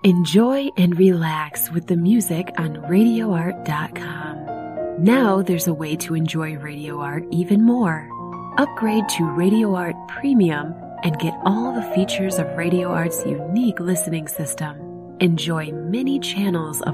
Enjoy and relax with the music on RadioArt.com. Now there's a way to enjoy Radio Art even more. Upgrade to Radio Art Premium and get all the features of Radio Art's unique listening system. Enjoy many channels of